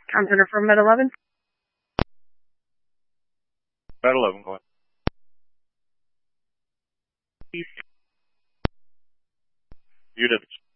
I'm Center for Med 11. Med 11, go ahead. You did.